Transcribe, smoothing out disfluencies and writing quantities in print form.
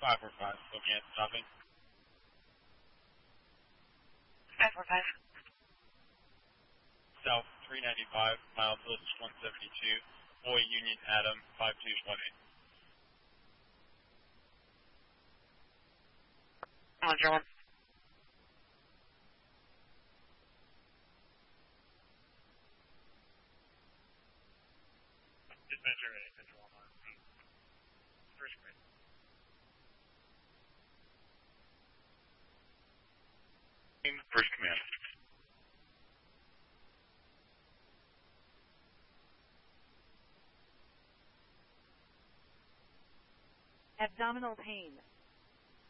545, looking at stopping. 545. South 395, mile Blitz 172, Boy Union Adam 5218. 101. Dispatcher ready, Central 1. First grade. First command. Abdominal pain.